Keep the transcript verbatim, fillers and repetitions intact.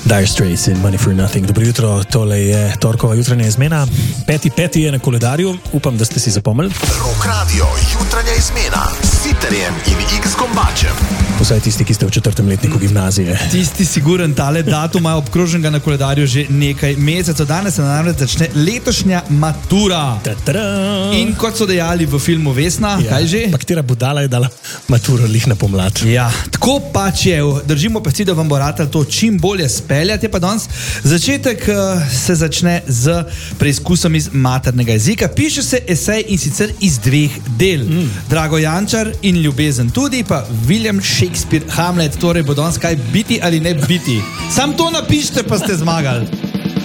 Dire Straits in Money for Nothing. Dobro jutro, tole je torkova jutranja izmena. Peti, peti je na koledarju, upam, da ste si zapomnili. Rock Radio, jutranja izmena s Siterjem in X Gombačem. Vsaj tisti, ki ste v četrtem letniku gimnazije. Tisti siguren tale datum imajo obkroženega na koledarju že nekaj mesecev. Danes se namreč začne letošnja matura. Ta-ta-da! In kot so dejali v filmu Vesna, Ja, kaj že? pa katera budala je dala maturo lih na pomlad. Ja, tako pač je. Držimo pesti, da vam bo ratalo to čim bolje speljati. Pa danes začetek uh, se začne z preizkusom iz maternega jezika. Piše se esej in sicer iz dveh del. Mm. Drago Jančar in Ljubezen tudi, pa William Shakespeare Hamlet. Torej bo danes kaj biti ali ne biti. Sam to napišite, pa ste zmagali.